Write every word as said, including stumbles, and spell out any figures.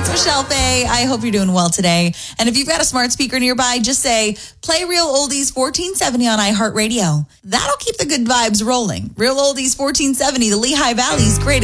It's Michelle Faye. I hope you're doing well today. And if you've got a smart speaker nearby, just say, play Real Oldies fourteen seventy on iHeartRadio. That'll keep the good vibes rolling. Real Oldies fourteen seventy, the Lehigh Valley's greatest